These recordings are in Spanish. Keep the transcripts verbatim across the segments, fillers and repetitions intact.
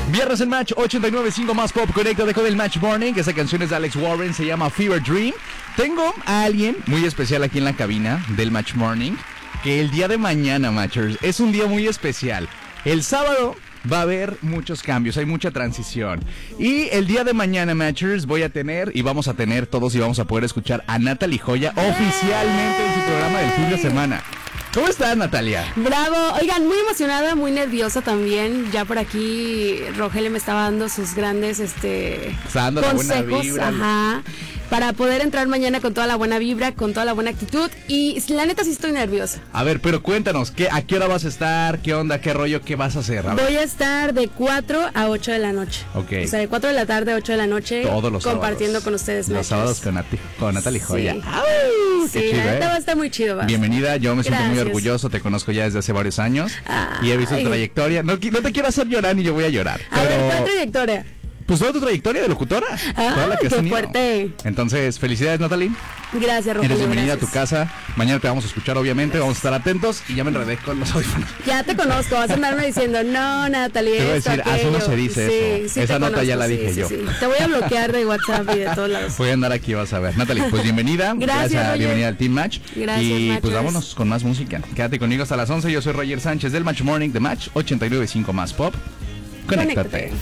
Viernes en Match ochenta y nueve punto cinco más Pop. Conéctate con el Match Morning. Esa canción es de Alex Warren, se llama Fever Dream. Tengo a alguien muy especial aquí en la cabina del Match Morning, que el día de mañana, Matchers, es un día muy especial. El sábado va a haber muchos cambios, hay mucha transición. Y el día de mañana, Matchers, voy a tener y vamos a tener todos y vamos a poder escuchar a Natalie Joya oficialmente en su programa del fin de semana. ¿Cómo estás, Natalia? Bravo. Oigan, muy emocionada, muy nerviosa también. Ya por aquí Rogelio me estaba dando sus grandes este Está dando consejos, la buena vibra. Ajá, para poder entrar mañana con toda la buena vibra, con toda la buena actitud. Y la neta sí estoy nerviosa. A ver, pero cuéntanos, ¿qué, ¿a qué hora vas a estar? ¿Qué onda? ¿Qué rollo? ¿Qué vas a hacer? A Voy a estar de cuatro a ocho de la noche. Ok. O sea, de cuatro de la tarde a ocho de la noche. Todos los compartiendo sábados. con ustedes. Los matches. sábados con, Nati, con Natalie Joya. Sí, ¡Au! sí, Qué chido, la neta ¿eh? va a estar muy chido. Va. Bienvenida, yo me siento Gracias. muy orgulloso, te conozco ya desde hace varios años. Ay. Y he visto tu trayectoria. No, no te quiero hacer llorar ni yo voy a llorar. A pero... ver, ¿cuál trayectoria? Pues toda tu trayectoria de locutora. Ah, toda la que has qué tenido. fuerte. Entonces, felicidades, Natalie. Gracias, Rogelio. Eres bienvenida gracias. a tu casa. Mañana te vamos a escuchar, obviamente. Vamos a estar atentos. Y ya me enredé con los audífonos. Ya te conozco, vas a andarme diciendo, no, Natalie, Te voy a esto, decir, así no aquello. se dice Sí, eso. sí Esa te nota conozco, ya la sí, dije sí, yo. sí. Te voy a bloquear de WhatsApp y de todos lados. Voy a andar aquí, vas a ver. Natalie, pues bienvenida. Gracias, Roger. Bienvenida al Team Match. Gracias, Y Matchers. pues vámonos con más música. Quédate conmigo hasta las once. Yo soy Roger Sánchez del Match Morning de Match ochenta y nueve punto cinco más Pop. Conéctate.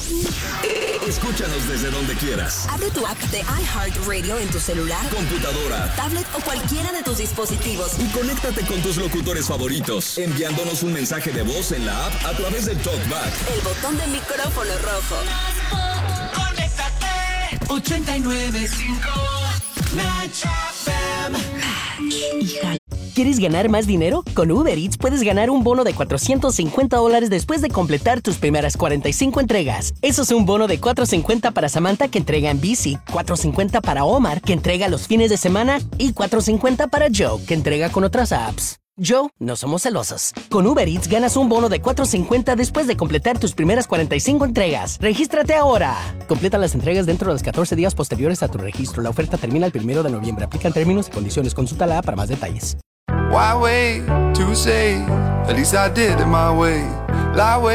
Escúchanos desde donde quieras. Abre tu app de iHeartRadio en tu celular, Computadora, tablet o cualquiera de tus dispositivos. y conéctate con tus locutores favoritos, enviándonos un mensaje de voz en la app a través del TalkBack. El botón de micrófono rojo. Conéctate ochenta y nueve punto cinco Match F M. Hija. ¿Quieres ganar más dinero? Con Uber Eats puedes ganar un bono de cuatrocientos cincuenta dólares después de completar tus primeras cuarenta y cinco entregas. Eso es un bono de cuatrocientos cincuenta para Samantha, que entrega en bici, cuatrocientos cincuenta para Omar, que entrega los fines de semana, y cuatrocientos cincuenta para Joe, que entrega con otras apps. Joe, no somos celosos. Con Uber Eats ganas un bono de cuatrocientos cincuenta después de completar tus primeras cuarenta y cinco entregas. ¡Regístrate ahora! Completa las entregas dentro de los catorce días posteriores a tu registro. La oferta termina el primero de noviembre. Aplican términos y condiciones. Consulta la app para más detalles. Why wait to say? At least I did it my way. Lie way